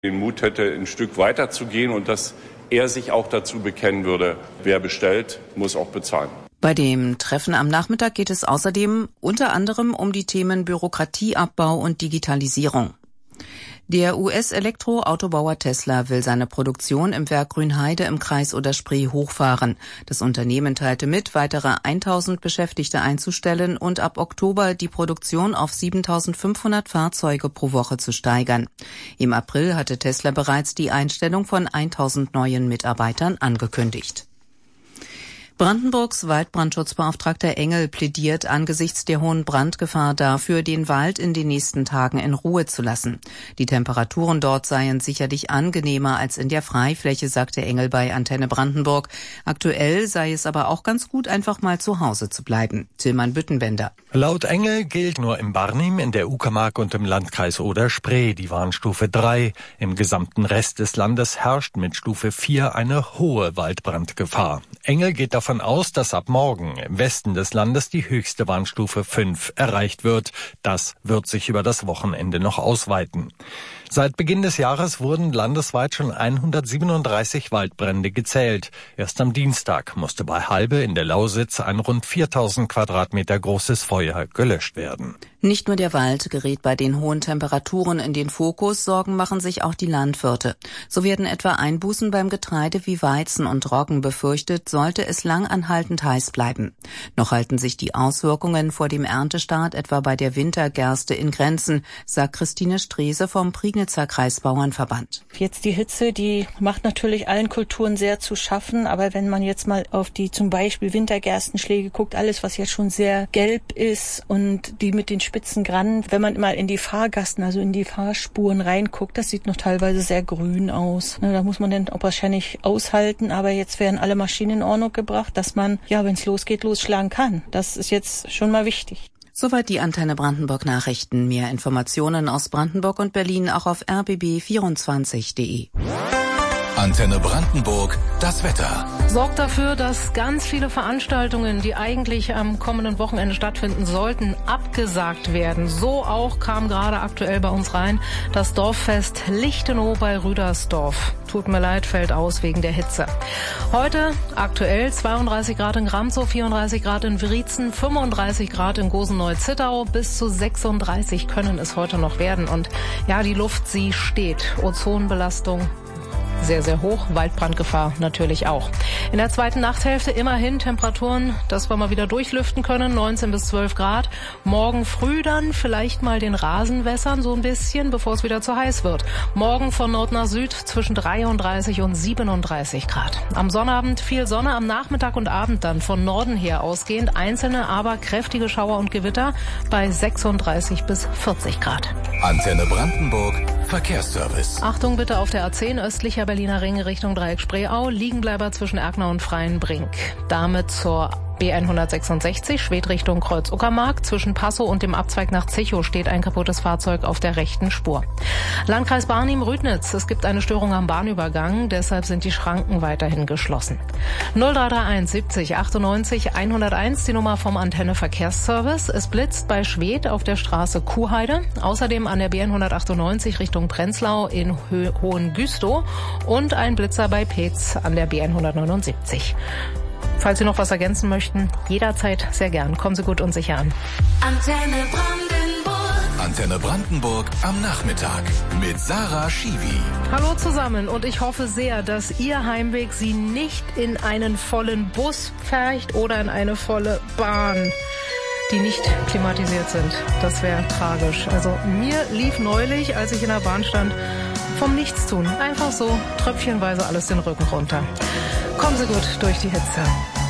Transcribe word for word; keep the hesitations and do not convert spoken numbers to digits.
den Mut hätte, ein Stück weiter zu gehen und dass er sich auch dazu bekennen würde, wer bestellt, muss auch bezahlen. Bei dem Treffen am Nachmittag geht es außerdem unter anderem um die Themen Bürokratieabbau und Digitalisierung. Der U S-Elektroautobauer Tesla will seine Produktion im Werk Grünheide im Kreis Oder-Spree hochfahren. Das Unternehmen teilte mit, weitere eintausend Beschäftigte einzustellen und ab Oktober die Produktion auf siebentausendfünfhundert Fahrzeuge pro Woche zu steigern. Im April hatte Tesla bereits die Einstellung von eintausend neuen Mitarbeitern angekündigt. Brandenburgs Waldbrandschutzbeauftragter Engel plädiert angesichts der hohen Brandgefahr dafür, den Wald in den nächsten Tagen in Ruhe zu lassen. Die Temperaturen dort seien sicherlich angenehmer als in der Freifläche, sagte Engel bei Antenne Brandenburg. Aktuell sei es aber auch ganz gut, einfach mal zu Hause zu bleiben. Tilman Büttenbender. Laut Engel gilt nur im Barnim, in der Uckermark und im Landkreis Oder-Spree die Warnstufe drei. Im gesamten Rest des Landes herrscht mit Stufe vier eine hohe Waldbrandgefahr. Engel geht davon aus, dass ab morgen im Westen des Landes die höchste Warnstufe fünf erreicht wird. Das wird sich über das Wochenende noch ausweiten. Seit Beginn des Jahres wurden landesweit schon hundertsiebenunddreißig Waldbrände gezählt. Erst am Dienstag musste bei Halbe in der Lausitz ein rund viertausend Quadratmeter großes Feuer gelöscht werden. Nicht nur der Wald gerät bei den hohen Temperaturen in den Fokus, Sorgen machen sich auch die Landwirte. So werden etwa Einbußen beim Getreide wie Weizen und Roggen befürchtet, sollte es lang anhaltend heiß bleiben. Noch halten sich die Auswirkungen vor dem Erntestart etwa bei der Wintergerste in Grenzen, sagt Christine Strese vom Prignitzer Kreisbauernverband. Jetzt die Hitze, die macht natürlich allen Kulturen sehr zu schaffen, aber wenn man jetzt mal auf die zum Beispiel Wintergerstenschläge guckt, alles was jetzt schon sehr gelb ist und die mit den spitzen Grannen, wenn man mal in die Fahrgassen, also in die Fahrspuren reinguckt, das sieht noch teilweise sehr grün aus. Da muss man dann auch wahrscheinlich aushalten, aber jetzt werden alle Maschinen in Ordnung gebracht, dass man, ja, wenn es losgeht, losschlagen kann. Das ist jetzt schon mal wichtig. Soweit die Antenne Brandenburg Nachrichten. Mehr Informationen aus Brandenburg und Berlin auch auf r b b vierundzwanzig punkt de. Antenne Brandenburg, das Wetter. Sorgt dafür, dass ganz viele Veranstaltungen, die eigentlich am kommenden Wochenende stattfinden sollten, abgesagt werden. So auch kam gerade aktuell bei uns rein das Dorffest Lichtenau bei Rüdersdorf. Tut mir leid, fällt aus wegen der Hitze. Heute aktuell zweiunddreißig Grad in Gramzow, vierunddreißig Grad in Wriezen, fünfunddreißig Grad in Gosenau-Zittau. Bis zu sechsunddreißig können es heute noch werden. Und ja, die Luft, sie steht. Ozonbelastung sehr, sehr hoch. Waldbrandgefahr natürlich auch. In der zweiten Nachthälfte immerhin Temperaturen, dass wir mal wieder durchlüften können, neunzehn bis zwölf Grad. Morgen früh dann vielleicht mal den Rasen wässern, so ein bisschen, bevor es wieder zu heiß wird. Morgen von Nord nach Süd zwischen dreiunddreißig und siebenunddreißig Grad. Am Sonnabend viel Sonne, am Nachmittag und Abend dann von Norden her ausgehend. Einzelne, aber kräftige Schauer und Gewitter bei sechsunddreißig bis vierzig Grad. Antenne Brandenburg, Verkehrsservice. Achtung bitte auf der A zehn östlicher Berliner Ring Richtung Dreieck-Spreeau, Liegenbleiber zwischen Erkner und Freienbrink. Damit zur B hundertsechsundsechzig, Schwedt Richtung Kreuz-Uckermark. Zwischen Passow und dem Abzweig nach Zechow steht ein kaputtes Fahrzeug auf der rechten Spur. Landkreis Barnim-Rüdnitz, es gibt eine Störung am Bahnübergang, deshalb sind die Schranken weiterhin geschlossen. null drei drei eins siebzig achtundneunzig hunderteins, die Nummer vom Antenne Verkehrsservice. Es blitzt bei Schwedt auf der Straße Kuhheide, außerdem an der B hundertachtundneunzig Richtung Prenzlau in Ho- Hohengüstow und ein Blitzer bei Peetz an der B hundertneunundsiebzig. Falls Sie noch was ergänzen möchten, jederzeit sehr gern. Kommen Sie gut und sicher an. Antenne Brandenburg. Antenne Brandenburg am Nachmittag mit Sarah Schiwi. Hallo zusammen und ich hoffe sehr, dass Ihr Heimweg Sie nicht in einen vollen Bus pfercht oder in eine volle Bahn, die nicht klimatisiert sind. Das wäre tragisch. Also mir lief neulich, als ich in der Bahn stand, vom Nichtstun. Einfach so tröpfchenweise alles den Rücken runter. Kommen Sie gut durch die Hitze.